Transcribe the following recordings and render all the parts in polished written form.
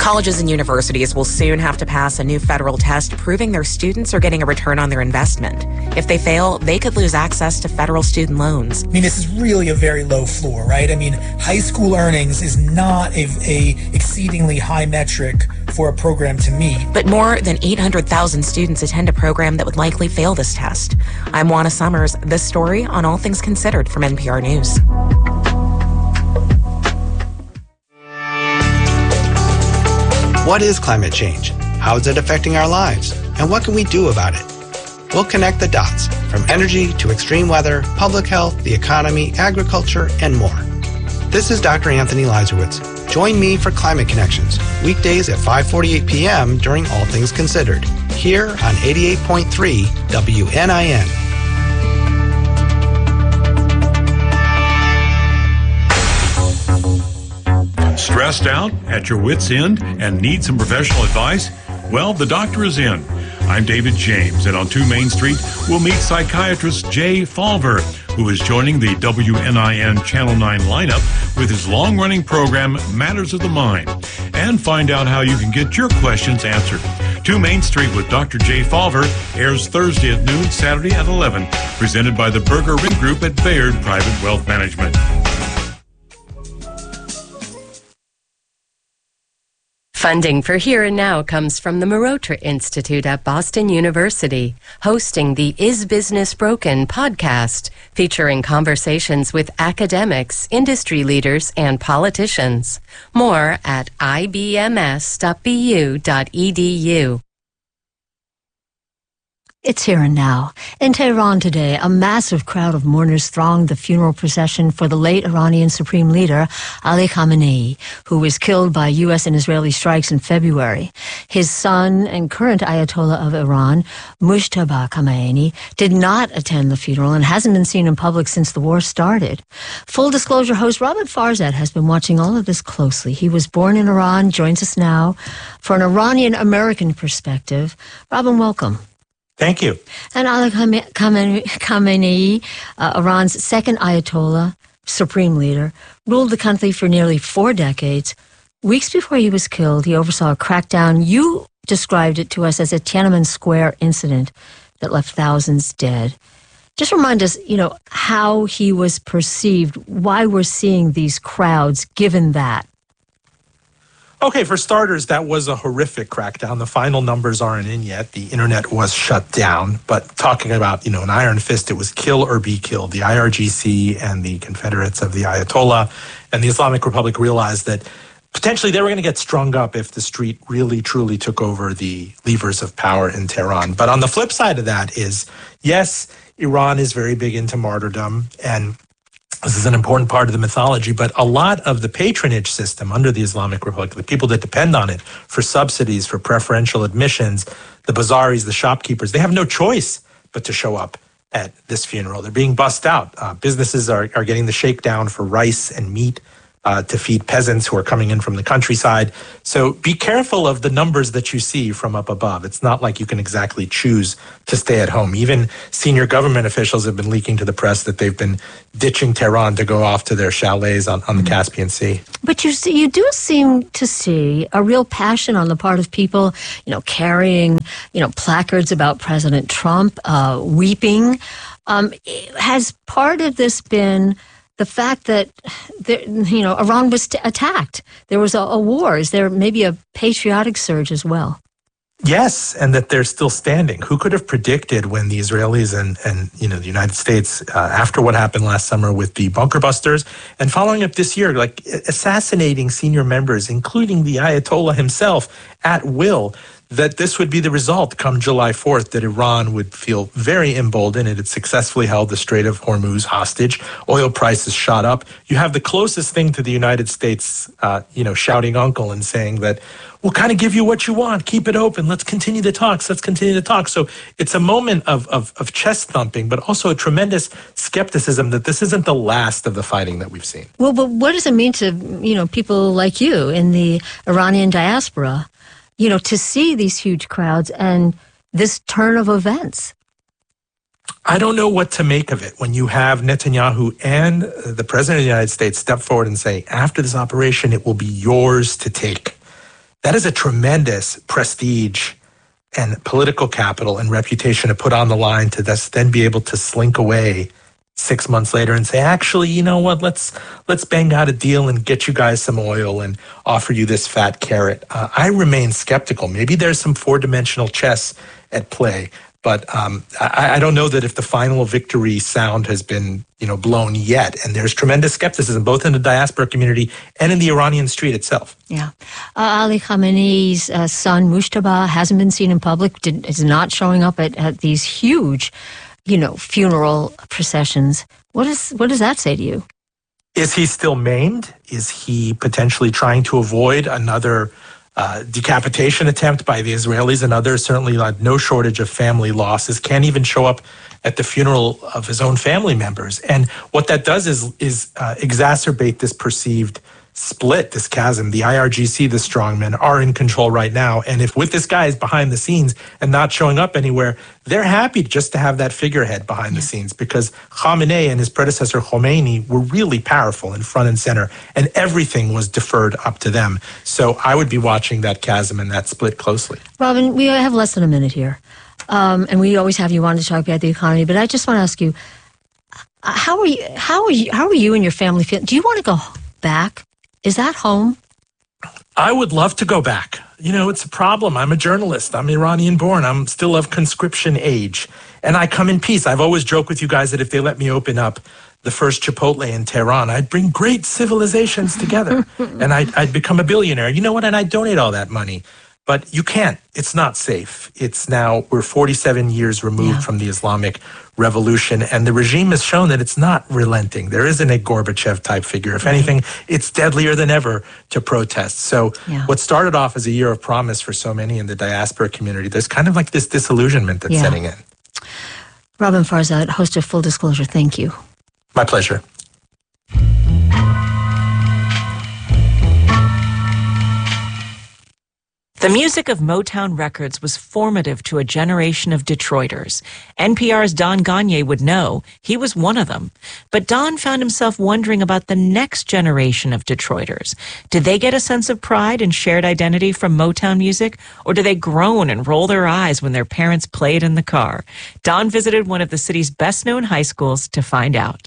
Colleges and universities will soon have to pass a new federal test proving their students are getting a return on their investment. If they fail, they could lose access to federal student loans. I mean, this is really a very low floor, right? I mean, high school earnings is not a exceedingly high metric for a program to meet. But more than 800,000 students attend a program that would likely fail this test. I'm Juana Summers. This story on All Things Considered from NPR News. What is climate change? How is it affecting our lives? And what can we do about it? We'll connect the dots from energy to extreme weather, public health, the economy, agriculture, and more. This is Dr. Anthony Leisowitz. Join me for Climate Connections, weekdays at 5:48 p.m. during All Things Considered, here on 88.3 WNIN. Stressed out, at your wit's end, and need some professional advice? Well, the doctor is in. I'm David James, and on 2 Main Street, we'll meet psychiatrist Jay Falver, who is joining the WNIN Channel 9 lineup with his long-running program, Matters of the Mind, and find out how you can get your questions answered. 2 Main Street with Dr. Jay Falver airs Thursday at noon, Saturday at 11, presented by the Berger Ring Group at Baird Private Wealth Management. Funding for Here and Now comes from the Marotra Institute at Boston University, hosting the Is Business Broken podcast, featuring conversations with academics, industry leaders, and politicians. More at ibms.bu.edu. It's Here and Now. In Tehran today, a massive crowd of mourners thronged the funeral procession for the late Iranian Supreme Leader, Ali Khamenei, who was killed by U.S. and Israeli strikes in February. His son and current Ayatollah of Iran, Mujtaba Khamenei, did not attend the funeral and hasn't been seen in public since the war started. Full disclosure host Robin Farzad has been watching all of this closely. He was born in Iran, joins us now for an Iranian-American perspective. Robin, welcome. Thank you. And Ali Khamenei, Iran's second Ayatollah, supreme leader, ruled the country for nearly 4 decades. Weeks before he was killed, he oversaw a crackdown. You described it to us as a Tiananmen Square incident that left thousands dead. Just remind us, how he was perceived, why we're seeing these crowds given that. Okay, for starters, that was a horrific crackdown. The final numbers aren't in yet. The internet was shut down. But talking about, an iron fist, it was kill or be killed. The IRGC and the Confederates of the Ayatollah and the Islamic Republic realized that potentially they were going to get strung up if the street really, truly took over the levers of power in Tehran. But on the flip side of that is, yes, Iran is very big into martyrdom, and this is an important part of the mythology, but a lot of the patronage system under the Islamic Republic, the people that depend on it for subsidies, for preferential admissions, the bazaris, the shopkeepers, they have no choice but to show up at this funeral. They're being bussed out. Businesses are getting the shakedown for rice and meat to feed peasants who are coming in from the countryside. So be careful of the numbers that you see from up above. It's not like you can exactly choose to stay at home. Even senior government officials have been leaking to the press that they've been ditching Tehran to go off to their chalets on the Caspian Sea. But you do seem to see a real passion on the part of people, carrying, placards about President Trump, weeping. Has part of this been the fact that, Iran was attacked? There was a war. Is there maybe a patriotic surge as well? Yes, and that they're still standing. Who could have predicted when the Israelis and the United States, after what happened last summer with the bunker busters, and following up this year, like assassinating senior members, including the Ayatollah himself, at will, that this would be the result come July 4th, that Iran would feel very emboldened. It had successfully held the Strait of Hormuz hostage. Oil prices shot up. You have the closest thing to the United States, shouting uncle and saying that, we'll kind of give you what you want. Keep it open. Let's continue the talks. Let's continue to talk. So it's a moment of chest thumping, but also a tremendous skepticism that this isn't the last of the fighting that we've seen. Well, but what does it mean to, people like you in the Iranian diaspora, to see these huge crowds and this turn of events? I don't know what to make of it when you have Netanyahu and the president of the United States step forward and say, after this operation, it will be yours to take. that is a tremendous prestige and political capital and reputation to put on the line to then be able to slink away 6 months later and say, actually, you know what, let's bang out a deal and get you guys some oil and offer you this fat carrot. I remain skeptical. Maybe there's some four-dimensional chess at play, but I don't know that if the final victory sound has been, blown yet. And there's tremendous skepticism, both in the diaspora community and in the Iranian street itself. Yeah. Ali Khamenei's son, Mujtaba, hasn't been seen in public, is not showing up at these huge, funeral processions. What does that say to you? Is he still maimed? Is he potentially trying to avoid another decapitation attempt by the Israelis and others? Certainly no shortage of family losses. Can't even show up at the funeral of his own family members. And what that does is exacerbate this perceived split, this chasm. The IRGC, the strongmen, are in control right now. And if with this guy is behind the scenes and not showing up anywhere, they're happy just to have that figurehead behind the scenes, because Khamenei and his predecessor Khomeini were really powerful in front and center, and everything was deferred up to them. So I would be watching that chasm and that split closely. Robin, we have less than a minute here. And we always have you on to talk about the economy, but I just want to ask you, how are you and your family feeling? Do you want to go back? Is that home? I would love to go back. It's a problem. I'm a journalist. I'm Iranian born. I'm still of conscription age. And I come in peace. I've always joked with you guys that if they let me open up the first Chipotle in Tehran, I'd bring great civilizations together. And I'd become a billionaire. You know what? And I'd donate all that money. But you can't. It's not safe. We're 47 years removed from the Islamic Revolution, and the regime has shown that it's not relenting. There isn't a Gorbachev-type figure. If anything, it's deadlier than ever to protest. So what started off as a year of promise for so many in the diaspora community, there's kind of like this disillusionment that's setting in. Robin Farzad, host of Full Disclosure, thank you. My pleasure. The music of Motown Records was formative to a generation of Detroiters. NPR's Don Gagné would know he was one of them. But Don found himself wondering about the next generation of Detroiters. Did they get a sense of pride and shared identity from Motown music, or do they groan and roll their eyes when their parents played in the car? Don visited one of the city's best-known high schools to find out.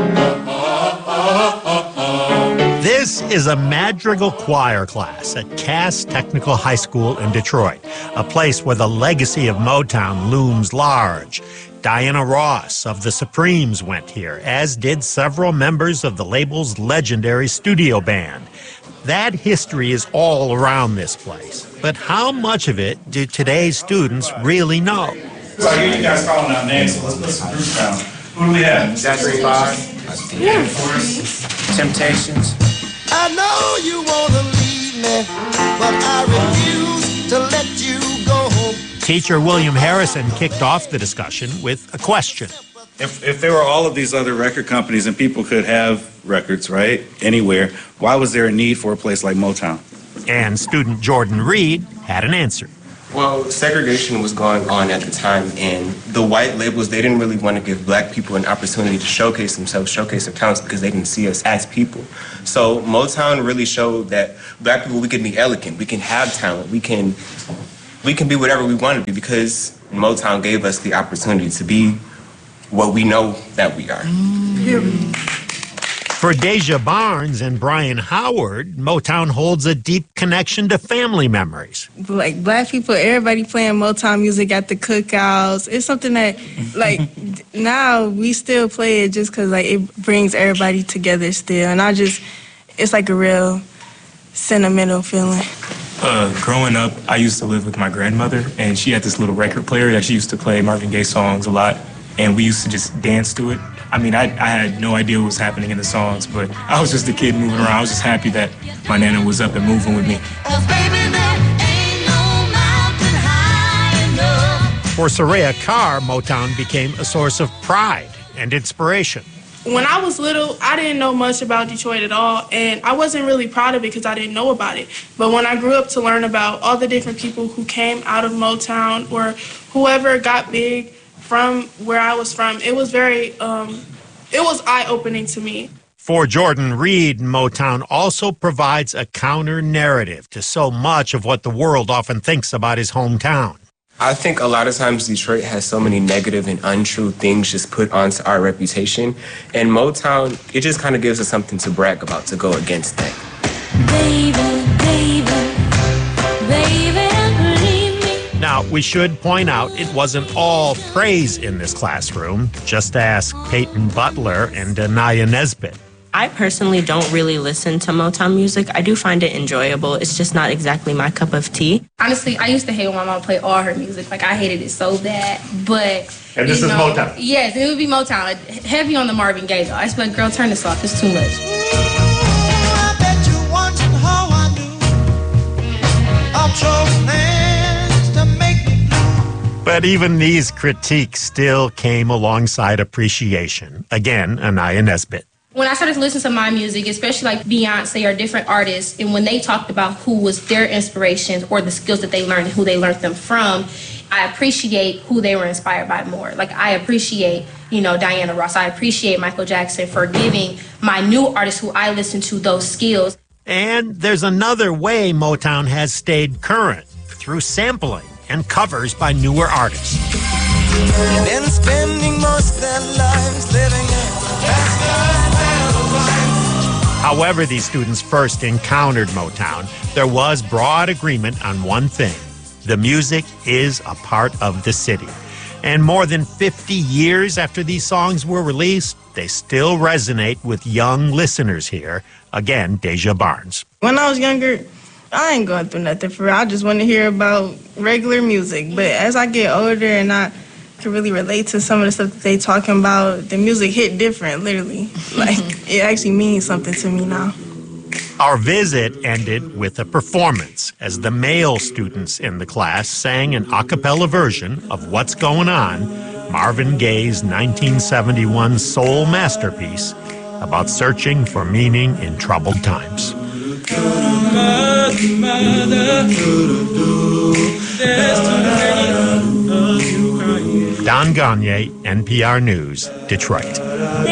This is a madrigal choir class at Cass Technical High School in Detroit, a place where the legacy of Motown looms large. Diana Ross of the Supremes went here, as did several members of the label's legendary studio band. That history is all around this place. But how much of it do today's students really know? So I hear you guys calling out names, so let's put some groups down. Who do we have? Zachary 5. Yeah. Temptations. I know you want to leave me, but I refuse to let you go. Teacher William Harrison kicked off the discussion with a question. If there were all of these other record companies and people could have records, right, anywhere, why was there a need for a place like Motown? And student Jordan Reed had an answer. Well, segregation was going on at the time, and the white labels, they didn't really want to give black people an opportunity to showcase themselves, showcase their talents, because they didn't see us as people. So Motown really showed that black people, we can be elegant, we can have talent, we can be whatever we want to be, because Motown gave us the opportunity to be what we know that we are. For Deja Barnes and Brian Howard, Motown holds a deep connection to family memories. Like, black people, everybody playing Motown music at the cookouts. It's something that, now we still play it just because, it brings everybody together still. And it's like a real sentimental feeling. Growing up, I used to live with my grandmother, and she had this little record player that she used to play Marvin Gaye songs a lot, and we used to just dance to it. I mean, I had no idea what was happening in the songs, but I was just a kid moving around. I was just happy that my nana was up and moving with me. For Soraya Carr, Motown became a source of pride and inspiration. When I was little, I didn't know much about Detroit at all, and I wasn't really proud of it because I didn't know about it. But when I grew up to learn about all the different people who came out of Motown or whoever got big from where I was from, it was very, it was eye-opening to me. For Jordan Reed, Motown also provides a counter-narrative to so much of what the world often thinks about his hometown. I think a lot of times Detroit has so many negative and untrue things just put onto our reputation. And Motown, it just kind of gives us something to brag about, to go against that. Baby, Now, we should point out it wasn't all praise in this classroom. Just ask Peyton Butler and Anaya Nesbitt. I personally don't really listen to Motown music. I do find it enjoyable. It's just not exactly my cup of tea. Honestly, I used to hate when my mom played all her music. Like, I hated it so bad. But, and this is Motown? Yes, it would be Motown. Heavy on the Marvin Gaye, though. I just be like, girl, turn this off. It's too much. I bet you're wondering how I do. I'll throw hands to make me blue. But even these critiques still came alongside appreciation. Again, Anaya Nesbitt. When I started to listen to my music, especially like Beyonce or different artists, and when they talked about who was their inspirations or the skills that they learned and who they learned them from, I appreciate who they were inspired by more. Like, I appreciate, Diana Ross. I appreciate Michael Jackson for giving my new artists who I listen to those skills. And there's another way Motown has stayed current, through sampling and covers by newer artists. Been spending most of their lives living However these students first encountered Motown, there was broad agreement on one thing. The music is a part of the city. And more than 50 years after these songs were released, they still resonate with young listeners here. Again, Deja Barnes. When I was younger, I ain't going through nothing for real. I just want to hear about regular music. But as I get older and I can really relate to some of the stuff that they talking about, the music hit different, literally. Like, it actually means something to me now. Our visit ended with a performance as the male students in the class sang an a cappella version of What's Going On, Marvin Gaye's 1971 soul masterpiece about searching for meaning in troubled times. Don Gagne, NPR News, Detroit.